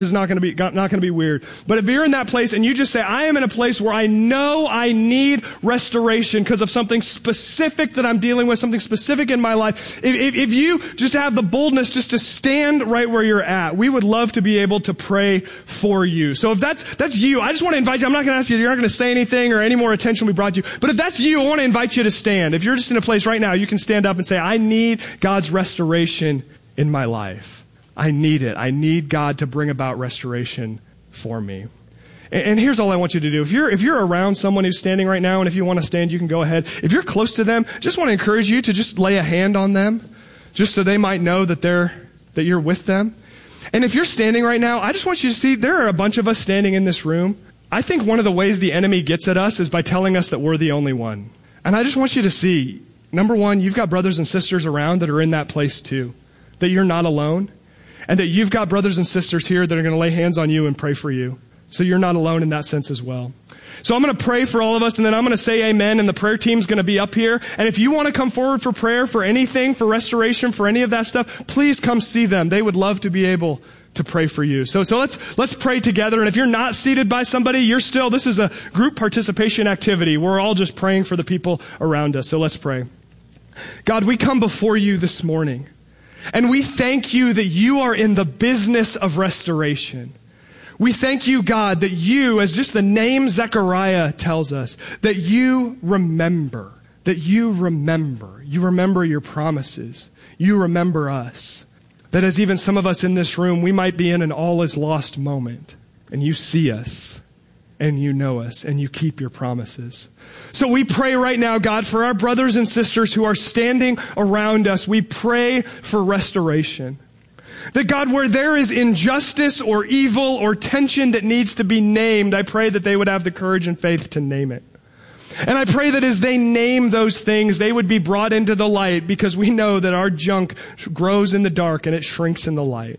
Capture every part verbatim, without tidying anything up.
is not going to be not going to be weird. But if you're in that place and you just say, I am in a place where I know I need restoration because of something specific that I'm dealing with, something specific in my life, if, if, if you just have the boldness just to stand right where you're at, we would love to be able to pray for you. So if that's that's you, I just want to invite you. I'm not going to ask you, you're not going to say anything or any more attention we brought you. But if that's you, I want to invite you to stand. If you're just in a place right now, you can stand up and say, I need God's restoration in my life. I need it. I need God to bring about restoration for me. And, and here's all I want you to do. If you're, if you're around someone who's standing right now, and if you want to stand, you can go ahead. If you're close to them, just want to encourage you to just lay a hand on them, just so they might know that they're, that you're with them. And if you're standing right now, I just want you to see there are a bunch of us standing in this room. I think one of the ways the enemy gets at us is by telling us that we're the only one. And I just want you to see, number one, you've got brothers and sisters around that are in that place too, that you're not alone. And that you've got brothers and sisters here that are going to lay hands on you and pray for you. So you're not alone in that sense as well. So I'm going to pray for all of us, and then I'm going to say amen, and the prayer team's going to be up here. And if you want to come forward for prayer, for anything, for restoration, for any of that stuff, please come see them. They would love to be able to pray for you. So, so let's, let's pray together. And if you're not seated by somebody, you're still, this is a group participation activity. We're all just praying for the people around us. So let's pray. God, we come before you this morning. And we thank you that you are in the business of restoration. We thank you, God, that you, as just the name Zechariah tells us, that you remember, that you remember, you remember your promises. You remember us. That as even some of us in this room, we might be in an all is lost moment. And you see us. And you know us, and you keep your promises. So we pray right now, God, for our brothers and sisters who are standing around us. We pray for restoration. That God, where there is injustice or evil or tension that needs to be named, I pray that they would have the courage and faith to name it. And I pray that as they name those things, they would be brought into the light, because we know that our junk grows in the dark and it shrinks in the light.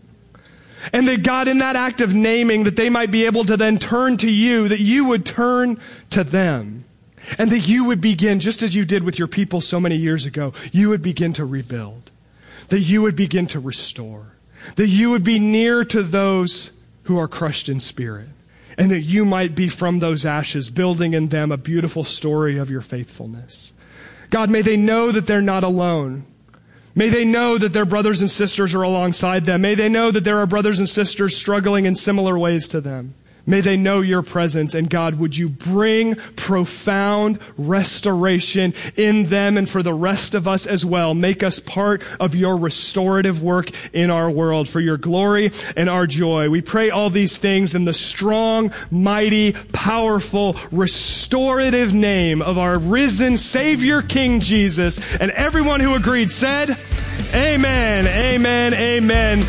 And that God, in that act of naming, that they might be able to then turn to you, that you would turn to them. And that you would begin, just as you did with your people so many years ago, you would begin to rebuild. That you would begin to restore. That you would be near to those who are crushed in spirit. And that you might be from those ashes, building in them a beautiful story of your faithfulness. God, may they know that they're not alone. May they know that their brothers and sisters are alongside them. May they know that there are brothers and sisters struggling in similar ways to them. May they know your presence. And God, would you bring profound restoration in them and for the rest of us as well. Make us part of your restorative work in our world for your glory and our joy. We pray all these things in the strong, mighty, powerful, restorative name of our risen Savior, King Jesus. And everyone who agreed said, amen, amen, amen.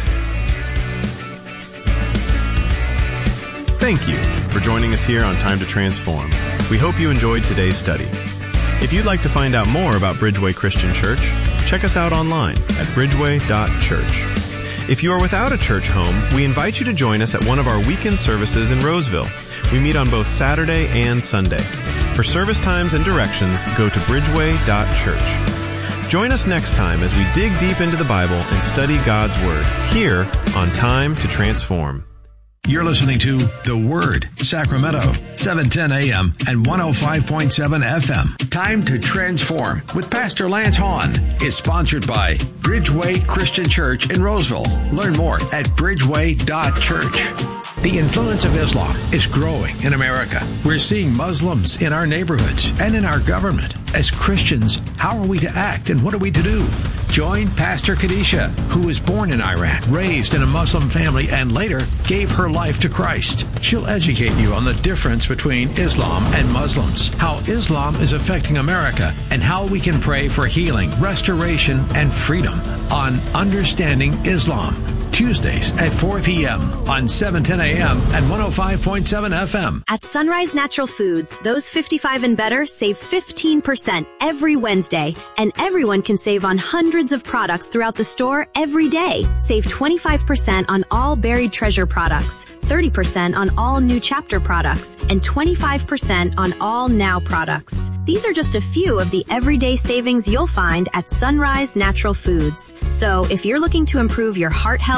Thank you for joining us here on Time to Transform. We hope you enjoyed today's study. If you'd like to find out more about Bridgeway Christian Church, check us out online at bridgeway dot church. If you are without a church home, we invite you to join us at one of our weekend services in Roseville. We meet on both Saturday and Sunday. For service times and directions, go to bridgeway dot church. Join us next time as we dig deep into the Bible and study God's Word here on Time to Transform. You're listening to The Word, Sacramento, seven ten a.m. and one oh five point seven F M. Time to Transform with Pastor Lance Hahn is sponsored by Bridgeway Christian Church in Roseville. Learn more at bridgeway dot church. The influence of Islam is growing in America. We're seeing Muslims in our neighborhoods and in our government. As Christians, how are we to act and what are we to do? Join Pastor Kadisha, who was born in Iran, raised in a Muslim family, and later gave her life to Christ. She'll educate you on the difference between Islam and Muslims, how Islam is affecting America, and how we can pray for healing, restoration, and freedom on Understanding Islam. Tuesdays at four p.m. on seven ten a.m. and one oh five point seven F M. At Sunrise Natural Foods, those fifty-five and better save fifteen percent every Wednesday, and everyone can save on hundreds of products throughout the store every day. Save twenty-five percent on all Buried Treasure products, thirty percent on all New Chapter products, and twenty-five percent on all Now products. These are just a few of the everyday savings you'll find at Sunrise Natural Foods. So if you're looking to improve your heart health,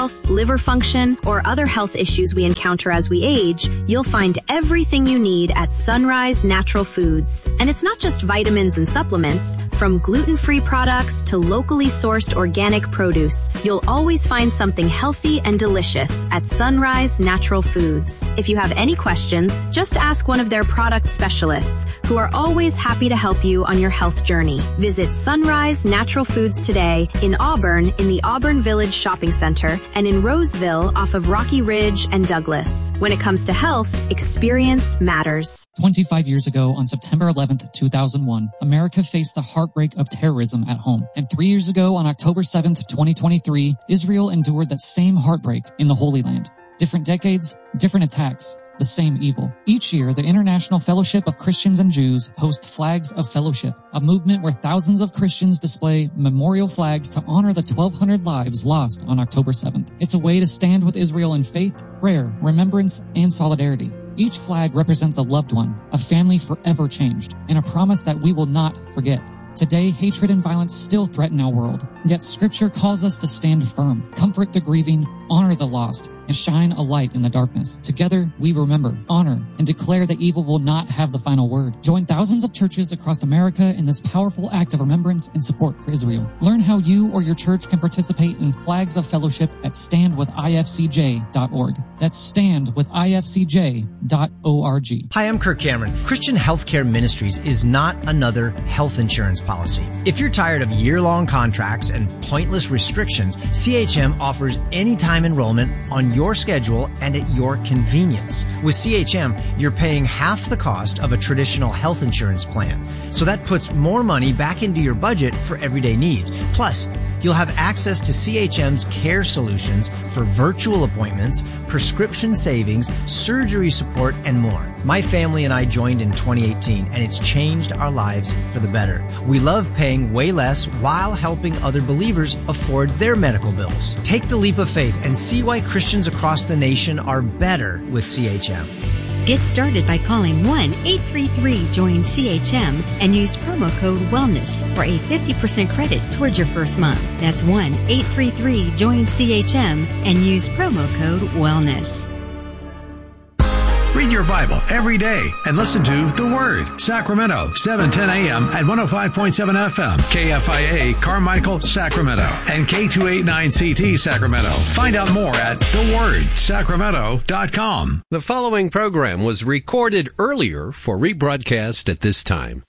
health, liver function, or other health issues we encounter as we age, you'll find everything you need at Sunrise Natural Foods. And it's not just vitamins and supplements. From gluten-free products to locally sourced organic produce, you'll always find something healthy and delicious at Sunrise Natural Foods. If you have any questions, just ask one of their product specialists, who are always happy to help you on your health journey. Visit Sunrise Natural Foods today in Auburn in the Auburn Village Shopping Center and in Roseville off of Rocky Ridge and Douglas. When it comes to health, experience matters. twenty-five years ago, on September eleventh, two thousand one, America faced the heartbreak of terrorism at home. And three years ago, on October seventh, twenty twenty-three, Israel endured that same heartbreak in the Holy Land. Different decades, different attacks, the same evil. Each year, the International Fellowship of Christians and Jews hosts Flags of Fellowship, a movement where thousands of Christians display memorial flags to honor the twelve hundred lives lost on October seventh. It's a way to stand with Israel in faith, prayer, remembrance, and solidarity. Each flag represents a loved one, a family forever changed, and a promise that we will not forget. Today, hatred and violence still threaten our world, yet Scripture calls us to stand firm, comfort the grieving, honor the lost, and shine a light in the darkness. Together, we remember, honor, and declare that evil will not have the final word. Join thousands of churches across America in this powerful act of remembrance and support for Israel. Learn how you or your church can participate in Flags of Fellowship at stand with I F C J dot org. That's stand with I F C J dot org. Hi, I'm Kirk Cameron. Christian Healthcare Ministries is not another health insurance policy. If you're tired of year-long contracts and pointless restrictions, C H M offers anytime enrollment on your schedule and at your convenience. With C H M, you're paying half the cost of a traditional health insurance plan. So that puts more money back into your budget for everyday needs. Plus, you'll have access to C H M's care solutions for virtual appointments, prescription savings, surgery support, and more. My family and I joined in twenty eighteen, and it's changed our lives for the better. We love paying way less while helping other believers afford their medical bills. Take the leap of faith and see why Christians across the nation are better with C H M. Get started by calling one eight three three join C H M and use promo code WELLNESS for a fifty percent credit towards your first month. That's one eight three three join C H M and use promo code WELLNESS. Read your Bible every day and listen to The Word. Sacramento, seven ten a.m. at one oh five point seven F M. K F I A, Carmichael, Sacramento. And K two eighty-nine C T, Sacramento. Find out more at the word sacramento dot com. The following program was recorded earlier for rebroadcast at this time.